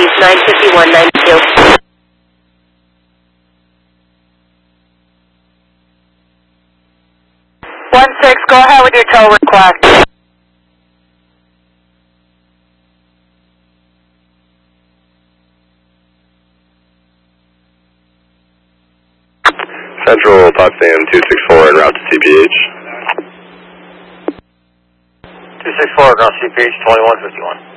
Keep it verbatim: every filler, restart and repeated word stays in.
East nine fifty-one ninety-two. One six, go ahead with your tow request. Central Potsdam two six four en route to C P H. two six four, ground C P H twenty-one fifty-one.